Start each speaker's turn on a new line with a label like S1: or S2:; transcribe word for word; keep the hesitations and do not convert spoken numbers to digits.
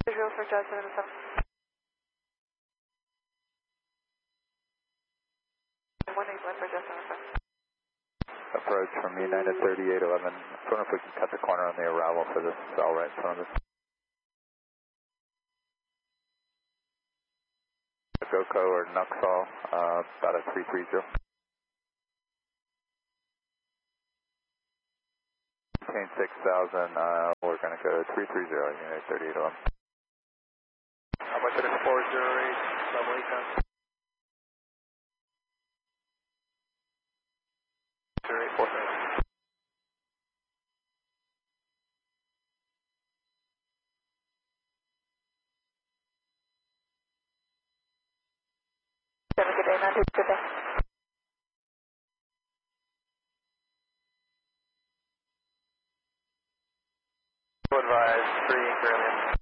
S1: Visual for Jazz seven seven. one eight one for Jazz seven seven.
S2: Approach from United thirty-eight eleven. I wonder if we can cut the corner on the arrival for this cell right in front of us. GoCo or Nuxall, uh, about a three three zero. Maintain six thousand, uh, we're going to go three three zero, United thirty-eight eleven.
S3: How much is it? four zero eight, level eight ten. zero eight four seven.
S1: Have a good day, man. Good day.
S3: Advise three Gremlin.